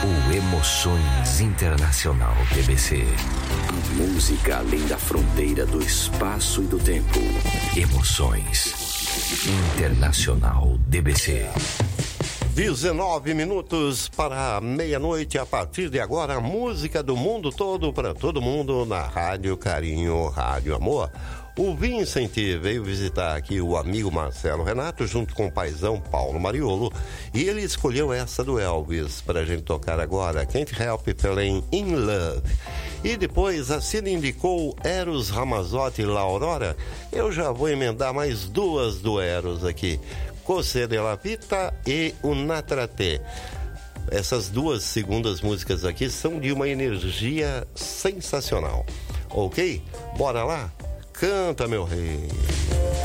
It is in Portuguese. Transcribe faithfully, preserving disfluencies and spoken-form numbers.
O Emoções Internacional D B C. A música além da fronteira do espaço e do tempo. Emoções Internacional D B C. dezenove minutos para meia-noite. A partir de agora, a música do mundo todo para todo mundo na Rádio Carinho, Rádio Amor. O Vincent veio visitar aqui o amigo Marcelo Renato junto com o paizão Paulo Mariolo e ele escolheu essa do Elvis para a gente tocar agora, Can't Help Falling in Love. E depois a Cida indicou Eros Ramazzotti e La Aurora. Eu já vou emendar mais duas do Eros aqui, Cos'è della Vita e Una tra te. Essas duas segundas músicas aqui são de uma energia sensacional. Ok? Bora lá? Canta, meu rei.